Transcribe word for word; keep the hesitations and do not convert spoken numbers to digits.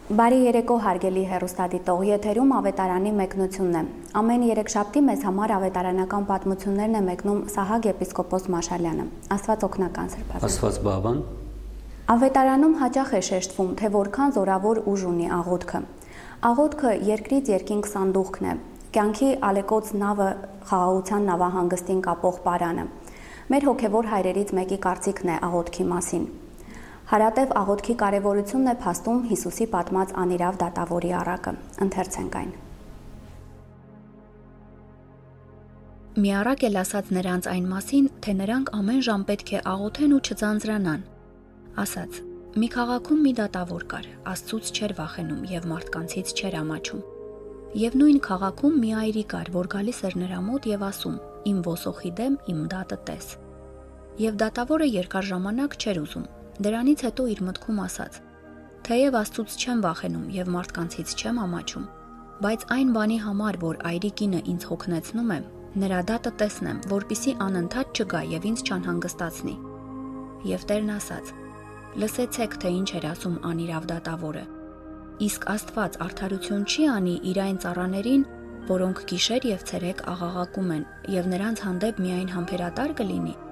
Բարի երեկո հարգելի հեռուստադիտող, եթերում ավետարանի մեկնությունն է։ Ամեն երեքշաբթի մեզ համար ավետարանական պատմություններն է մեկնում Սահակ եպիսկոպոս Մաշալյանը։ Աստված օգնական սրբազան։ Աստված բավան։ Ավետարանում հաճախ է շեշտվում, թե որքան զորավոր ուժ ունի աղոթքը։ Աղոթքը երկրից երկինք սանդուղքն է, կյանքի ալեկոծ նավը խաղաղության նավահանգստին կապող պարանը։ Մեր հոգևոր հայրերից մեկի կարծիքն է աղոթքի մասին։ Հարատև աղոթքի կարևորությունն է փաստում Հիսուսի պատմած անիրավ դատավորի առակը։ Ընթերցենք այն։ Մի առակ էլ ասաց նրանց այն մասին, թե նրանք ամեն ժամ պետք է աղոթեն ու չձանձրանան։ Ասաց. մի քաղաքում մի դատավոր կար, Աստծուց չէր վախենում եւ մարդկանցից չէր ամաչում։ Եվ նույն քաղաքում մի այրի կար, որ գալիս էր նրա մոտ եւ ասում. իմ ոսոխի դեմ իմ դատը տես։ Եվ դատավորը երկար ժամանակ չէր ուզում։ Դրանից հետո իր մտքում ասաց. թեև Աստծուց չեմ վախենում եւ մարդկանցից չեմ ամաչում, բայց այն բանի համար, որ այրի կինը ինձ հոգնեցնում է, նրա դատը տեսնեմ, որպիսի անընդհատ չգա եւ ինձ չանհանգստացնի։ Եվ Տերն ասաց. լսեցեք, թե ինչ էր ասում անիրավ դատավորը։ Իսկ Աստված արդարություն չի անի իր այն ծառաներին, որոնք գիշեր եւ ցերեկ աղաղակում են, եւ նրանց հանդեպ միայն համբերատար կլինի,